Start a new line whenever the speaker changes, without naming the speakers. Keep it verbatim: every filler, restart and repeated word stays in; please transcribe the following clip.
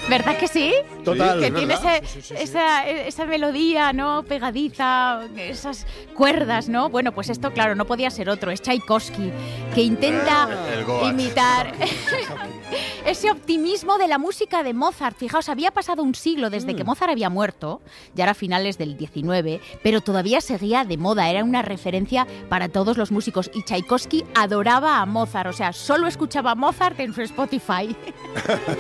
¿Verdad que sí?
Total.
Que
¿Es
tiene
verdad?
ese-
Sí, sí, sí.
esa, esa melodía, ¿no? Pegadiza, esas cuerdas, ¿no? Bueno, pues esto, claro, no podía ser otro. Es Tchaikovsky, que intenta
Ah, el Goat.
imitar ese optimismo de la música de Mozart. Fijaos, había pasado un siglo desde que Mozart había muerto, ya era finales del diecinueve, pero todavía seguía de moda, era una referencia para todos los músicos. Y Tchaikovsky adoraba a Mozart, o sea, solo escuchaba a Mozart en su Spotify.